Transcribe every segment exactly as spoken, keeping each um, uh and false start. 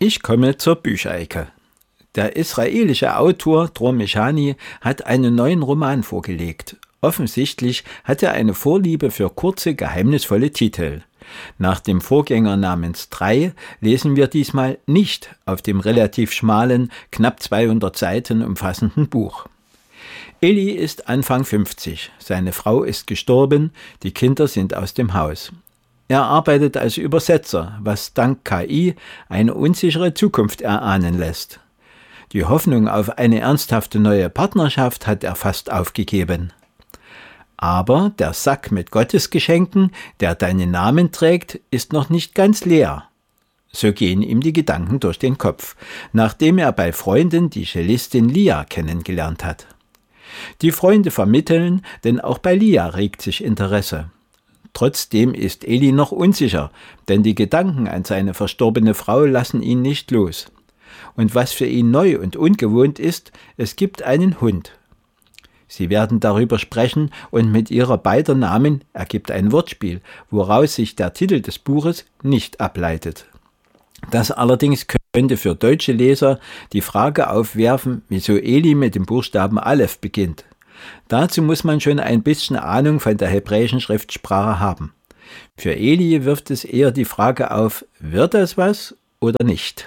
Ich komme zur Bücherecke. Der israelische Autor Dror Meshani hat einen neuen Roman vorgelegt. Offensichtlich hat er eine Vorliebe für kurze, geheimnisvolle Titel. Nach dem Vorgänger namens Drei lesen wir diesmal nicht auf dem relativ schmalen, knapp zweihundert Seiten umfassenden Buch. Eli ist Anfang fünfzig, seine Frau ist gestorben, die Kinder sind aus dem Haus. Er arbeitet als Übersetzer, was dank K I eine unsichere Zukunft erahnen lässt. Die Hoffnung auf eine ernsthafte neue Partnerschaft hat er fast aufgegeben. Aber der Sack mit Gottesgeschenken, der deinen Namen trägt, ist noch nicht ganz leer. So gehen ihm die Gedanken durch den Kopf, nachdem er bei Freunden die Cellistin Lia kennengelernt hat. Die Freunde vermitteln, denn auch bei Lia regt sich Interesse. Trotzdem ist Eli noch unsicher, denn die Gedanken an seine verstorbene Frau lassen ihn nicht los. Und was für ihn neu und ungewohnt ist, es gibt einen Hund. Sie werden darüber sprechen und mit ihrer beider Namen ergibt ein Wortspiel, woraus sich der Titel des Buches nicht ableitet. Das allerdings könnte für deutsche Leser die Frage aufwerfen, wieso Eli mit dem Buchstaben Aleph beginnt. Dazu muss man schon ein bisschen Ahnung von der hebräischen Schriftsprache haben. Für Eli wirft es eher die Frage auf, wird das was oder nicht?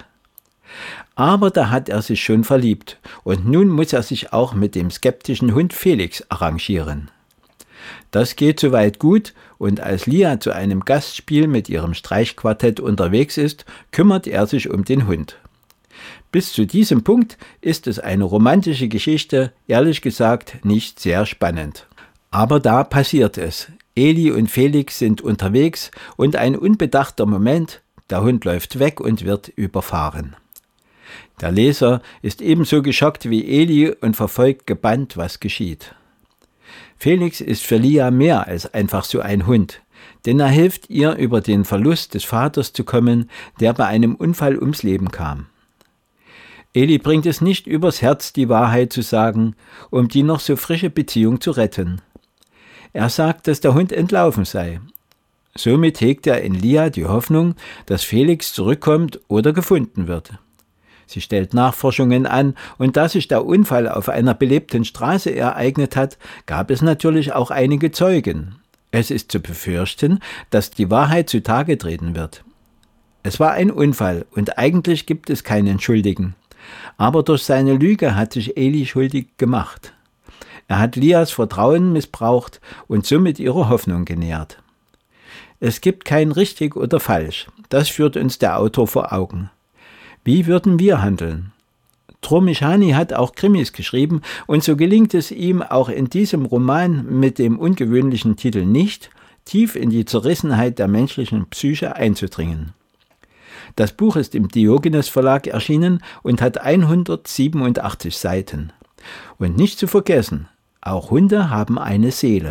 Aber da hat er sich schon verliebt und nun muss er sich auch mit dem skeptischen Hund Felix arrangieren. Das geht soweit gut und als Lia zu einem Gastspiel mit ihrem Streichquartett unterwegs ist, kümmert er sich um den Hund. Bis zu diesem Punkt ist es eine romantische Geschichte, ehrlich gesagt nicht sehr spannend. Aber da passiert es. Eli und Felix sind unterwegs und ein unbedachter Moment, der Hund läuft weg und wird überfahren. Der Leser ist ebenso geschockt wie Eli und verfolgt gebannt, was geschieht. Felix ist für Lia mehr als einfach so ein Hund, denn er hilft ihr, über den Verlust des Vaters zu kommen, der bei einem Unfall ums Leben kam. Eli bringt es nicht übers Herz, die Wahrheit zu sagen, um die noch so frische Beziehung zu retten. Er sagt, dass der Hund entlaufen sei. Somit hegt er in Lia die Hoffnung, dass Felix zurückkommt oder gefunden wird. Sie stellt Nachforschungen an und da sich der Unfall auf einer belebten Straße ereignet hat, gab es natürlich auch einige Zeugen. Es ist zu befürchten, dass die Wahrheit zutage treten wird. Es war ein Unfall und eigentlich gibt es keinen Schuldigen. Aber durch seine Lüge hat sich Eli schuldig gemacht. Er hat Lias Vertrauen missbraucht und somit ihre Hoffnung genährt. Es gibt kein richtig oder falsch, das führt uns der Autor vor Augen. Wie würden wir handeln? Dror Meshani hat auch Krimis geschrieben und so gelingt es ihm auch in diesem Roman mit dem ungewöhnlichen Titel nicht, tief in die Zerrissenheit der menschlichen Psyche einzudringen. Das Buch ist im Diogenes Verlag erschienen und hat hundertsiebenundachtzig Seiten. Und nicht zu vergessen, auch Hunde haben eine Seele.